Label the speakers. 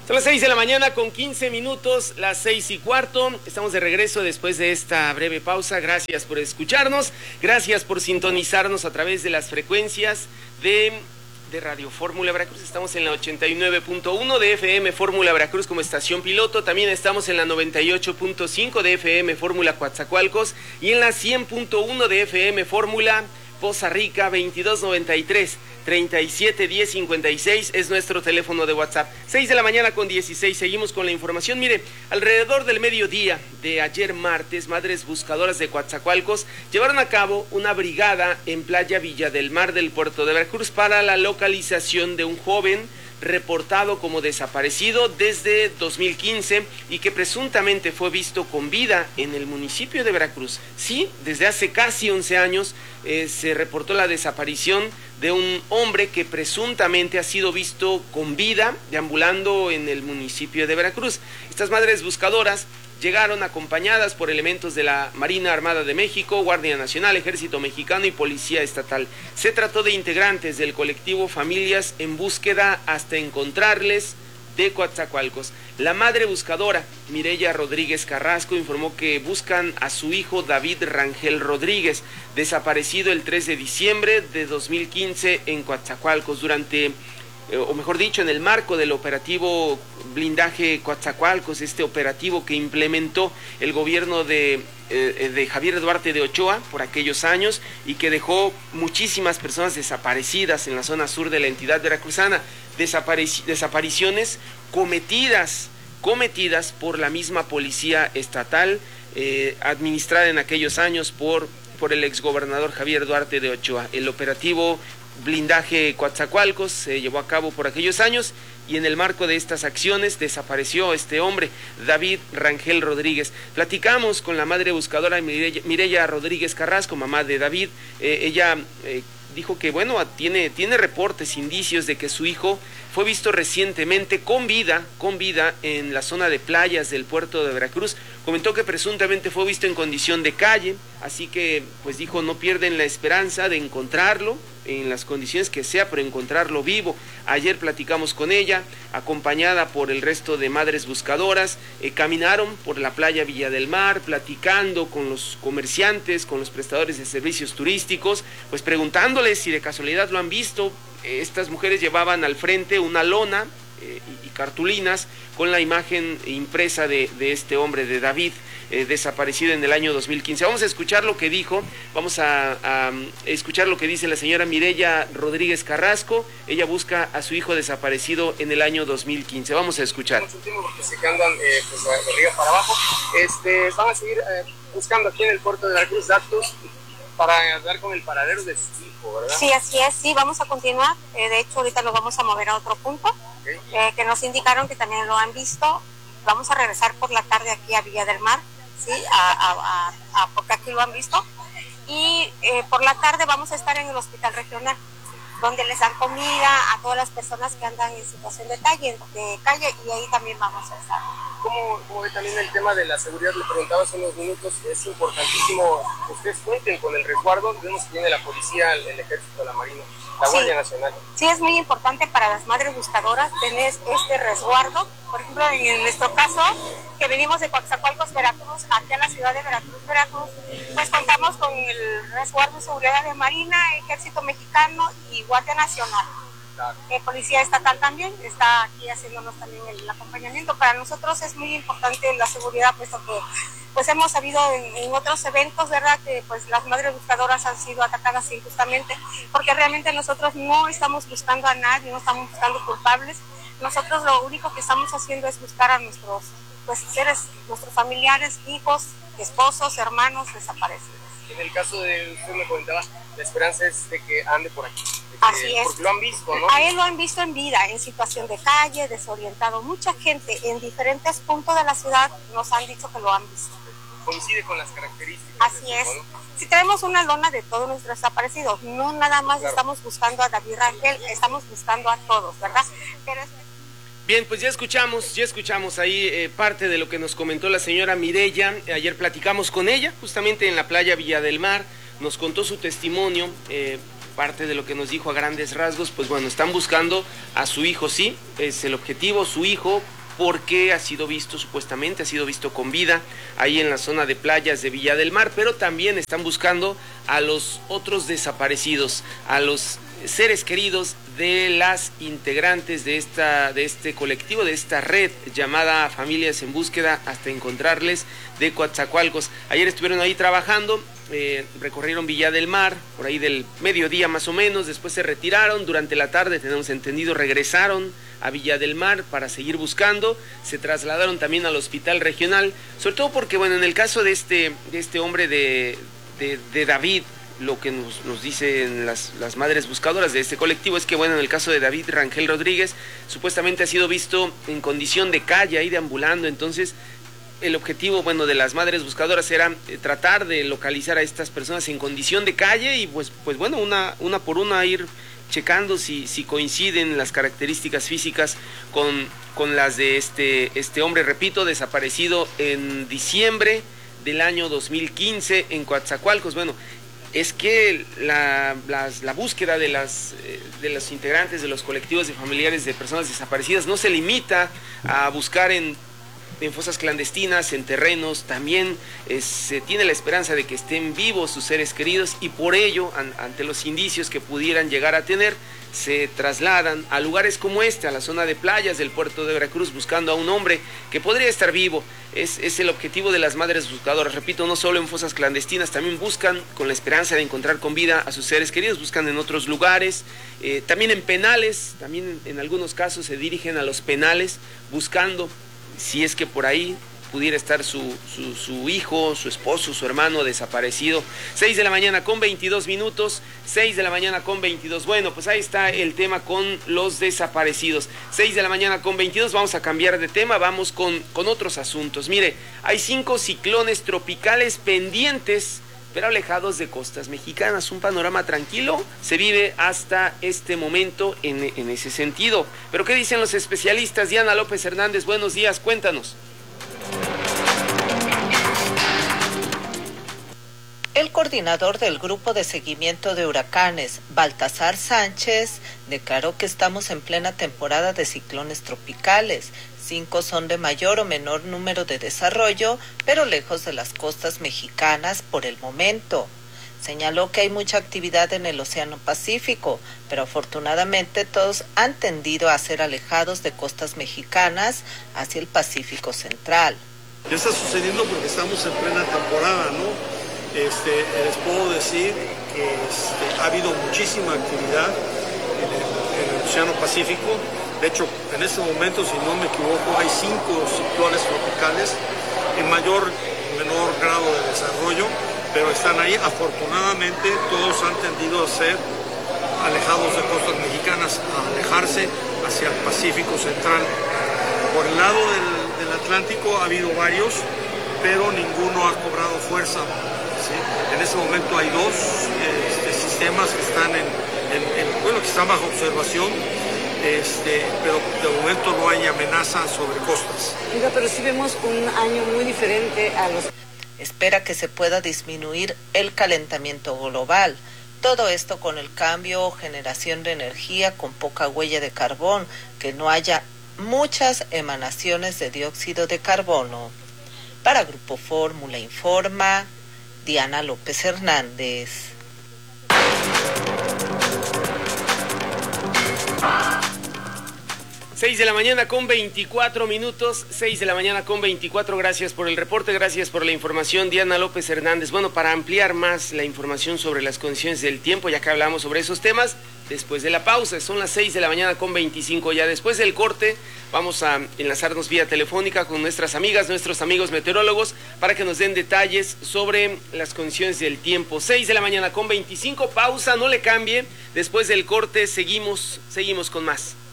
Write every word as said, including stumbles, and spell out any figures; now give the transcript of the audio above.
Speaker 1: Son las seis de la mañana con quince minutos, las seis y cuarto. Estamos de regreso después de esta breve pausa. Gracias por escucharnos, gracias por sintonizarnos a través de las frecuencias de, de Radio Fórmula Veracruz. Estamos en la ochenta y nueve punto uno de F M Fórmula Veracruz como estación piloto. También estamos en la noventa y ocho punto cinco de F M Fórmula Coatzacoalcos y en la cien punto uno de F M Fórmula Poza Rica. Veintidós noventa y tres, treinta y siete diez cincuenta y seis es nuestro teléfono de WhatsApp. Seis de la mañana con dieciséis, seguimos con la información. Mire, alrededor del mediodía de ayer martes, Madres Buscadoras de Coatzacoalcos llevaron a cabo una brigada en Playa Villa del Mar del puerto de Veracruz para la localización de un joven reportado como desaparecido desde dos mil quince y que presuntamente fue visto con vida en el municipio de Veracruz. Sí, desde hace casi once años eh, se reportó la desaparición de un hombre que presuntamente ha sido visto con vida deambulando en el municipio de Veracruz. Estas madres buscadoras llegaron acompañadas por elementos de la Marina Armada de México, Guardia Nacional, Ejército Mexicano y Policía Estatal. Se trató de integrantes del colectivo Familias en Búsqueda hasta encontrarles de Coatzacoalcos. La madre buscadora, Mireya Rodríguez Carrasco, informó que buscan a su hijo David Rangel Rodríguez, desaparecido el tres de diciembre de dos mil quince en Coatzacoalcos durante... o mejor dicho, en el marco del operativo Blindaje Coatzacoalcos, este operativo que implementó el gobierno de, eh, de Javier Duarte de Ochoa por aquellos años y que dejó muchísimas personas desaparecidas en la zona sur de la entidad veracruzana, Desaparici- desapariciones cometidas, cometidas por la misma policía estatal, eh, administrada en aquellos años por, por el exgobernador Javier Duarte de Ochoa. El operativo Blindaje Coatzacoalcos se llevó a cabo por aquellos años y en el marco de estas acciones desapareció este hombre, David Rangel Rodríguez. Platicamos con la madre buscadora Mireya, Mireya Rodríguez Carrasco, mamá de David. Eh, ella eh, dijo que bueno, tiene, tiene reportes, indicios de que su hijo fue visto recientemente con vida, con vida en la zona de playas del puerto de Veracruz. Comentó que presuntamente fue visto en condición de calle, así que pues dijo no pierden la esperanza de encontrarlo en las condiciones que sea, pero encontrarlo vivo. Ayer platicamos con ella, acompañada por el resto de madres buscadoras, eh, caminaron por la playa Villa del Mar, platicando con los comerciantes, con los prestadores de servicios turísticos, pues preguntándoles si de casualidad lo han visto. Estas mujeres llevaban al frente una lona eh, y, y cartulinas con la imagen impresa de, de este hombre, de David, eh, desaparecido en el año dos mil quince. Vamos a escuchar lo que dijo, vamos a, a escuchar lo que dice la señora Mireya Rodríguez Carrasco. Ella busca a su hijo desaparecido en el año dos mil quince. Vamos a escuchar.
Speaker 2: Mucho tiempo porque se que andan eh, pues, de arriba para abajo. Este, van a seguir eh, buscando aquí en el puerto de Veracruz datos para dar con el paradero de su hijo, ¿verdad?
Speaker 3: Sí, así es, sí, vamos a continuar. Eh, de hecho, ahorita lo vamos a mover a otro punto, okay. eh, que nos indicaron que también lo han visto. Vamos a regresar por la tarde aquí a Villa del Mar, sí, a, a, a, a, porque aquí lo han visto. Y eh, por la tarde vamos a estar en el hospital regional, donde les dan comida a todas las personas que andan en situación de calle, de calle y ahí también vamos a estar.
Speaker 2: ¿Cómo, cómo ve también el tema de la seguridad? Le preguntaba hace unos minutos, es importantísimo que ustedes cuenten con el resguardo. Vemos que tiene la policía, el, el ejército, la marina, la Guardia
Speaker 3: sí.
Speaker 2: Nacional.
Speaker 3: Sí, es muy importante para las madres buscadoras tener este resguardo. Por ejemplo, en nuestro caso, que venimos de Coatzacoalcos, Veracruz, aquí a la ciudad de Veracruz, Veracruz, pues contamos con el resguardo y seguridad de Marina, Ejército Mexicano y Guardia Nacional. Claro. Eh, Policía Estatal también está aquí haciéndonos también el acompañamiento. Para nosotros es muy importante la seguridad, puesto que pues hemos sabido en, en otros eventos, ¿verdad?, que pues las madres buscadoras han sido atacadas injustamente, porque realmente nosotros no estamos buscando a nadie, no estamos buscando culpables. Nosotros lo único que estamos haciendo es buscar a nuestros pues seres, nuestros familiares, hijos, esposos, hermanos desaparecidos.
Speaker 2: En el caso de usted me comentaba, la esperanza es de que ande por aquí.
Speaker 3: Así es.
Speaker 2: Porque lo han visto, ¿no?
Speaker 3: A él lo han visto en vida, en situación de calle, desorientado. Mucha gente en diferentes puntos de la ciudad nos han dicho que lo han visto.
Speaker 2: Coincide con las características.
Speaker 3: Así es. ¿No? Si tenemos una lona de todos nuestros desaparecidos, no nada más claro. Estamos buscando a David Rangel, estamos buscando a todos, ¿verdad? Pero es...
Speaker 1: Bien, pues ya escuchamos, ya escuchamos ahí eh, parte de lo que nos comentó la señora Mireya. Ayer platicamos con ella, justamente en la playa Villa del Mar, nos contó su testimonio, eh, parte de lo que nos dijo a grandes rasgos. Pues bueno, están buscando a su hijo, sí, es el objetivo, su hijo, porque ha sido visto, supuestamente, ha sido visto con vida ahí en la zona de playas de Villa del Mar, pero también están buscando a los otros desaparecidos, a los seres queridos de las integrantes de esta de este colectivo, de esta red llamada Familias en Búsqueda, hasta encontrarles, de Coatzacoalcos. Ayer estuvieron ahí trabajando, eh, recorrieron Villa del Mar, por ahí del mediodía más o menos, después se retiraron, durante la tarde, tenemos entendido, regresaron a Villa del Mar para seguir buscando, se trasladaron también al hospital regional, sobre todo porque, bueno, en el caso de este, de este hombre de, de, de David, lo que nos, nos dicen las, las madres buscadoras de este colectivo es que, bueno, en el caso de David Rangel Rodríguez, supuestamente ha sido visto en condición de calle, ahí deambulando. Entonces, el objetivo, bueno, de las madres buscadoras era eh, tratar de localizar a estas personas en condición de calle y, pues, pues bueno, una, una por una ir checando si, si coinciden las características físicas con, con las de este, este hombre, repito, desaparecido en diciembre del año dos mil quince en Coatzacoalcos. Bueno, es que la, las, la búsqueda de, las, eh, de los integrantes de los colectivos de familiares de personas desaparecidas no se limita a buscar en, en fosas clandestinas, en terrenos, también eh, se tiene la esperanza de que estén vivos sus seres queridos y por ello, an, ante los indicios que pudieran llegar a tener, se trasladan a lugares como este, a la zona de playas del puerto de Veracruz, buscando a un hombre que podría estar vivo. Es, es el objetivo de las madres buscadoras, repito, no solo en fosas clandestinas, también buscan con la esperanza de encontrar con vida a sus seres queridos, buscan en otros lugares, eh, también en penales, también en, en algunos casos se dirigen a los penales, buscando si es que por ahí pudiera estar su, su, su hijo, su esposo, su hermano desaparecido. seis de la mañana con veintidós minutos, seis de la mañana con veintidós. Bueno, pues ahí está el tema con los desaparecidos. seis de la mañana con veintidós, vamos a cambiar de tema, vamos con, con otros asuntos. Mire, hay cinco ciclones tropicales pendientes, pero alejados de costas mexicanas. Un panorama tranquilo se vive hasta este momento en, en ese sentido. Pero ¿qué dicen los especialistas? Diana López Hernández, buenos días, cuéntanos.
Speaker 4: El coordinador del Grupo de Seguimiento de Huracanes, Baltasar Sánchez, declaró que estamos en plena temporada de ciclones tropicales. Cinco son de mayor o menor número de desarrollo, pero lejos de las costas mexicanas por el momento. Señaló que hay mucha actividad en el Océano Pacífico, pero afortunadamente todos han tendido a ser alejados de costas mexicanas hacia el Pacífico Central.
Speaker 5: Ya está sucediendo porque estamos en plena temporada, ¿no? Este, les puedo decir que este, ha habido muchísima actividad en el, en el Océano Pacífico. De hecho, en este momento, si no me equivoco, hay cinco ciclones tropicales en mayor o menor grado de desarrollo, pero están ahí. Afortunadamente, todos han tendido a ser alejados de costas mexicanas, a alejarse hacia el Pacífico Central. Por el lado del, del Atlántico ha habido varios, pero ninguno ha cobrado fuerza. ¿Sí? En este momento hay dos este, sistemas que están en, en, en, bueno, que están bajo observación, este, pero de momento no hay amenaza sobre costas.
Speaker 6: Oiga, pero sí vemos un año muy diferente a los...
Speaker 4: Espera que se pueda disminuir el calentamiento global. Todo esto con el cambio o generación de energía con poca huella de carbón, que no haya muchas emanaciones de dióxido de carbono. Para Grupo Fórmula informa Diana López Hernández.
Speaker 1: seis de la mañana con veinticuatro minutos, seis de la mañana con veinticuatro, gracias por el reporte, gracias por la información, Diana López Hernández. Bueno, para ampliar más la información sobre las condiciones del tiempo, ya que hablamos sobre esos temas, después de la pausa, son las seis de la mañana con veinticinco, ya después del corte, vamos a enlazarnos vía telefónica con nuestras amigas, nuestros amigos meteorólogos, para que nos den detalles sobre las condiciones del tiempo. seis de la mañana con veinticinco, pausa, no le cambie, después del corte seguimos, seguimos con más.